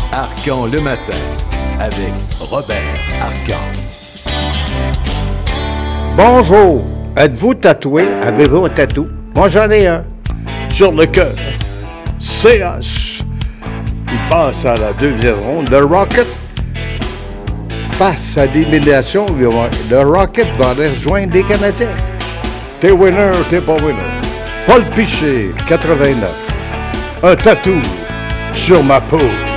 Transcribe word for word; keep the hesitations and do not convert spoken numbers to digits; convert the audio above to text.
Arcan le matin avec Robert Arcan. Bonjour, êtes-vous tatoué? Avez-vous un tatou? Moi j'en ai un. Sur le cœur. C H. Il passe à la deuxième ronde. Le Rocket, face à l'élimination, le Rocket va rejoindre les Canadiens. T'es winner, t'es pas winner. Paul Piché, quatre-vingt-neuf. Un tatou sur ma peau.